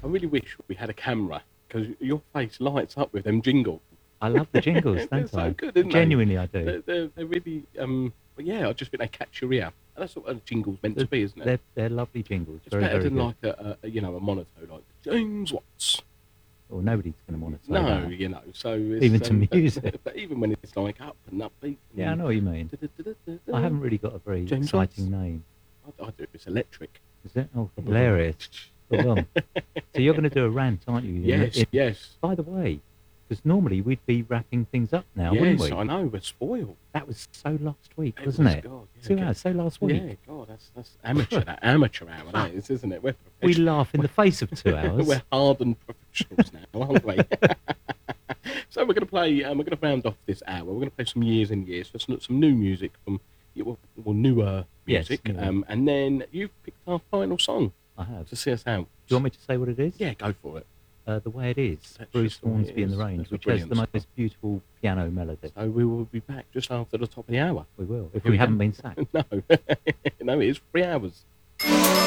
really wish we had a camera because your face lights up with them jingles. I love the jingles, They're don't so I? good, aren't they? Genuinely, I do. They're really, but yeah, I just think they catch your ear. And that's what a jingle's meant to be, isn't it? They're lovely jingles. It's Very, better very than good. like a monotone like James Watts. Well, nobody's going to want to say No, that. you know, so it's, Even to music. but even when it's like up and upbeat. Yeah, I know what you mean. I haven't really got a very James exciting name. I do. It's electric. Is it? Oh, hilarious. Well done. So you're going to do a rant, aren't you? Yes, yes. By the way, because normally we'd be wrapping things up now, wouldn't Yes, we? I know. We're spoiled. That was so last week, wasn't was, it? God, yeah, 2 hours, so last week. Yeah, God, that's amateur. That amateur hour, that is, isn't it? We laugh in the face of 2 hours. We're hardened professionals now, aren't we? So we're going to play. We're going to round off this hour. We're going to play some years and years for some new music from, newer music. Yes, newer. And then you've picked our final song I have. to see us out. Do you want me to say what it is? Yeah, go for it. The Way It Is, That's Bruce just the way it Hornsby and the is. Range, That's a which has the brilliant most beautiful piano melody. So we will be back just after the top of the hour. We will, if Here we we haven't go. been sacked. No, no, it is 3 hours.